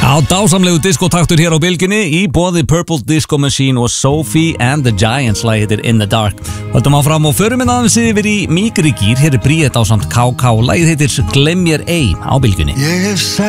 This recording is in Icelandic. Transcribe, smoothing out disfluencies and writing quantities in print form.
Já, dásamlegu diskotaktur hér á bylgjunni í boði Purple Disco Machine og Sophie and the Giants, lagið heitir In the Dark. Höldum áfram og förum aðeins yfir í mýkri gír. Hér Bríett ásamt KK, lagið heitir Glemm mér ei á bylgjunni.